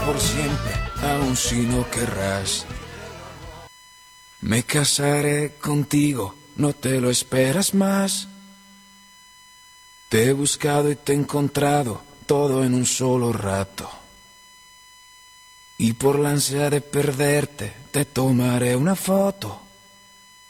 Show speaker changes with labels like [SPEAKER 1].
[SPEAKER 1] por siempre, aun si no querrás. Me casaré contigo, no te lo esperas más. Te he buscado y te he encontrado, todo en un solo rato. Y por la ansia de perderte, te tomaré una foto.